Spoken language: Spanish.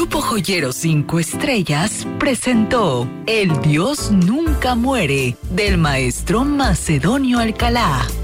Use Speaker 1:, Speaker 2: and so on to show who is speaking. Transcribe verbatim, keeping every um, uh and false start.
Speaker 1: Grupo Joyero cinco Estrellas presentó El Dios Nunca Muere, del maestro Macedonio Alcalá.